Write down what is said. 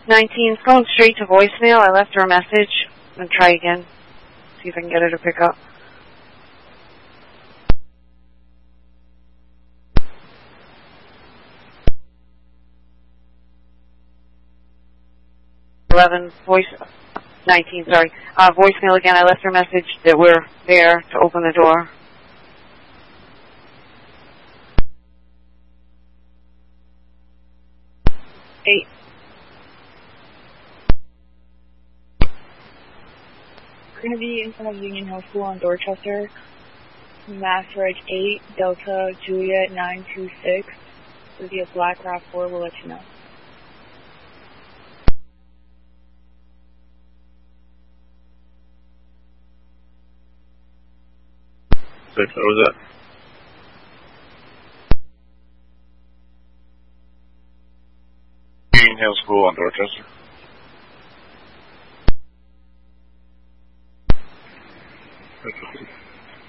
19's going straight to voicemail. I left her a message. I'm going to try again. See if I can get her to pick up. 19, sorry. Voicemail again. I left her a message that we're there to open the door. Eight. We're going to be in front of Union Hill School on Dorchester. Mass Reg 8, Delta Juliet 926. It'll be a black RAV4. We'll let you know. 6, what was that? Union Hill School on Dorchester.